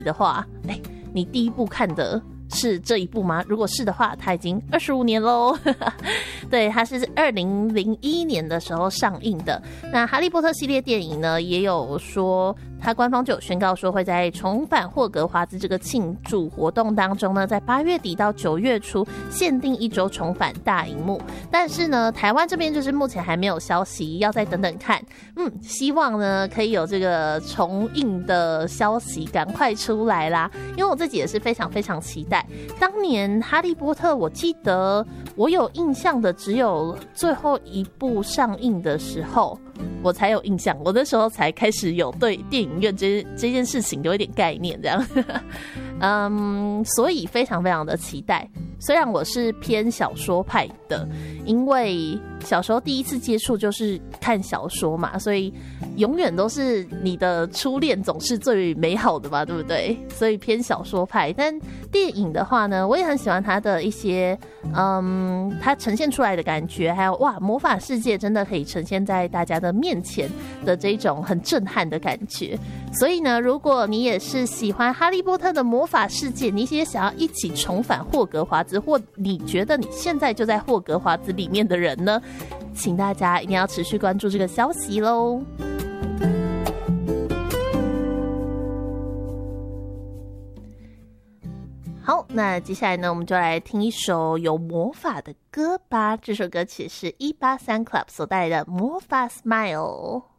的话，你第一部看的是这一部吗？如果是的话，它已经25年咯对，它是2001年的时候上映的。那哈利波特系列电影呢，也有说它官方就有宣告说会在重返霍格华兹这个庆祝活动当中呢，在8月底到9月初限定1周重返大荧幕。但是呢，台湾这边就是目前还没有消息，要再等等看。希望呢可以有这个重映的消息赶快出来啦，因为我自己也是非常非常期待。当年哈利波特我记得我有印象的只有最后一部上映的时候我才有印象，我那时候才开始有对电影院这件事情有一点概念这样所以非常非常的期待。虽然我是偏小说派的，因为小时候第一次接触就是看小说嘛，所以永远都是你的初恋总是最美好的嘛，对不对？所以偏小说派。但电影的话呢，我也很喜欢它的一些它呈现出来的感觉，还有哇，魔法世界真的可以呈现在大家的面前的这种很震撼的感觉。所以呢，如果你也是喜欢哈利波特的魔法世界，你也想要一起重返霍格华兹，或你觉得你现在就在霍格华兹里面的人呢，请大家一定要持续关注这个消息咯。好，那接下来呢，我们就来听一首有魔法的歌吧。这首歌曲是183 Club 所带来的魔法 Smile。